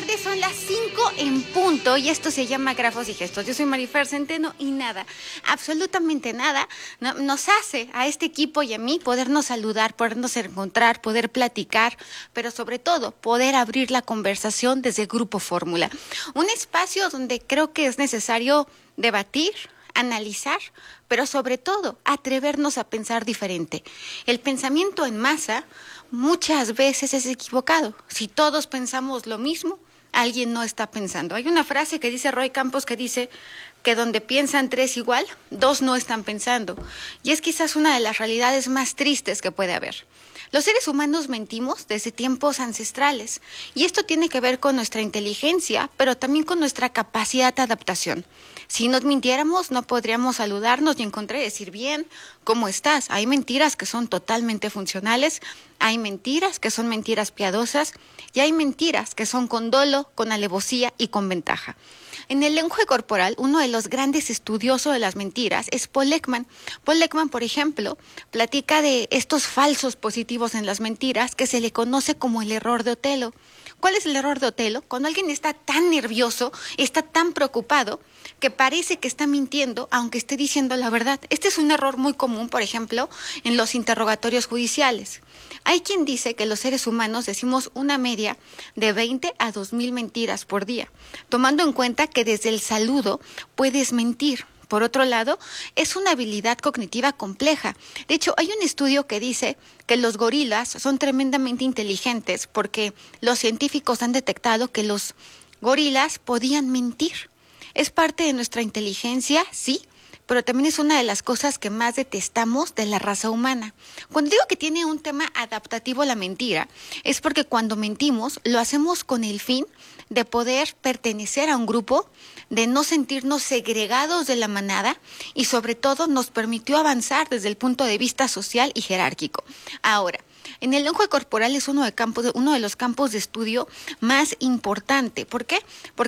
tarde, son las 5 en punto y esto se llama Grafos y Gestos. Yo soy Marifer Centeno y nada, absolutamente nada, nos hace a este equipo y a mí podernos saludar, podernos encontrar, poder platicar, pero sobre todo poder abrir la conversación desde Grupo Fórmula. Un espacio donde creo que es necesario debatir, analizar, pero sobre todo atrevernos a pensar diferente. El pensamiento en masa muchas veces es equivocado. Si todos pensamos lo mismo, alguien no está pensando. Hay una frase que dice Roy Campos que dice que donde piensan tres igual, dos no están pensando. Y es quizás una de las realidades más tristes que puede haber. Los seres humanos mentimos desde tiempos ancestrales y esto tiene que ver con nuestra inteligencia, pero también con nuestra capacidad de adaptación. Si nos mintiéramos, no podríamos saludarnos ni encontrar y decir bien, ¿cómo estás? Hay mentiras que son totalmente funcionales, hay mentiras que son mentiras piadosas y hay mentiras que son con dolo, con alevosía y con ventaja. En el lenguaje corporal, uno de los grandes estudiosos de las mentiras es Paul Ekman. Paul Ekman, por ejemplo, platica de estos falsos positivos en las mentiras que se le conoce como el error de Otelo. ¿Cuál es el error de Otelo? Cuando alguien está tan nervioso, está tan preocupado, que parece que está mintiendo, aunque esté diciendo la verdad. Este es un error muy común, por ejemplo, en los interrogatorios judiciales. Hay quien dice que los seres humanos decimos una media de 20 a 2,000 mentiras por día, tomando en cuenta que desde el saludo puedes mentir. Por otro lado, es una habilidad cognitiva compleja. De hecho, hay un estudio que dice que los gorilas son tremendamente inteligentes porque los científicos han detectado que los gorilas podían mentir. Es parte de nuestra inteligencia, sí, pero también es una de las cosas que más detestamos de la raza humana. Cuando digo que tiene un tema adaptativo la mentira, es porque cuando mentimos lo hacemos con el fin de poder pertenecer a un grupo, de no sentirnos segregados de la manada y sobre todo nos permitió avanzar desde el punto de vista social y jerárquico. Ahora, en el lenguaje corporal es uno de los campos de estudio más importante. ¿Por qué? Porque